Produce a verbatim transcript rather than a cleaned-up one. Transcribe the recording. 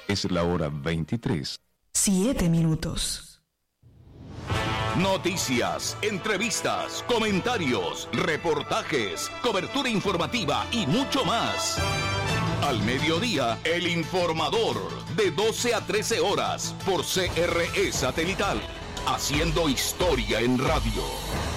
Es la hora veintitrés. Siete minutos. Noticias, entrevistas, comentarios, reportajes, cobertura informativa y mucho más. Al mediodía, El Informador, de doce a trece horas, por C R E Satelital, haciendo historia en radio.